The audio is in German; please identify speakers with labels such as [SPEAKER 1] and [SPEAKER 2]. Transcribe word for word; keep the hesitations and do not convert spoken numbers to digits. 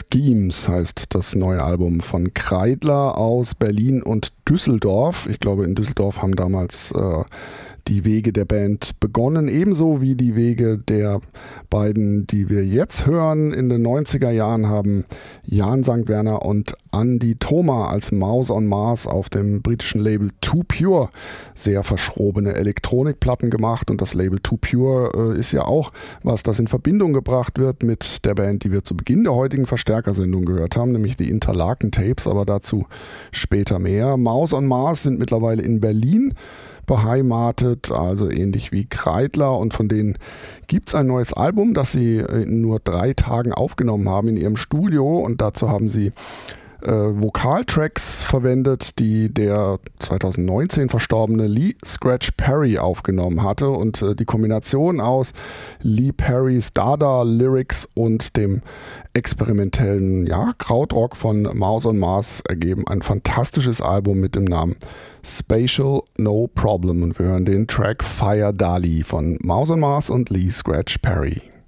[SPEAKER 1] Schemes heißt das neue Album von Kreidler aus Berlin und Düsseldorf. Ich glaube, in Düsseldorf haben damals äh, die Wege der Band begonnen, ebenso wie die Wege der beiden, die wir jetzt hören. In den neunziger Jahren haben Jan Sankt Werner und Andy Thoma als Mouse on Mars auf dem britischen Label Too Pure sehr verschrobene Elektronikplatten gemacht, und das Label Too Pure äh, ist ja auch was, das in Verbindung gebracht wird mit der Band, die wir zu Beginn der heutigen Verstärkersendung gehört haben, nämlich die Interlaken Tapes, aber dazu später mehr. Mouse on Mars sind mittlerweile in Berlin beheimatet, also ähnlich wie Kreidler, und von denen gibt es ein neues Album, das sie in nur drei Tagen aufgenommen haben in ihrem Studio, und dazu haben sie äh, Vokaltracks verwendet, die der zweitausendneunzehn verstorbene Lee Scratch Perry aufgenommen hatte, und äh, die Kombination aus Lee Perrys Dada-Lyrics und dem experimentellen ja, Krautrock von Mouse on Mars ergeben ein fantastisches Album mit dem Namen Spatial No Problem, und wir hören den Track Fire Dali von Mouse on Mars und Lee Scratch Perry.